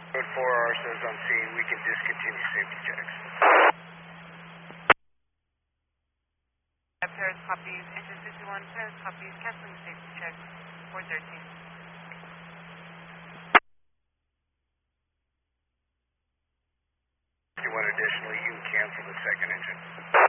Code 4R says on scene, we can discontinue safety checks. Paris copies, engine 51, Paris copies, canceling safety check, 413. Additionally, you can cancel the second engine.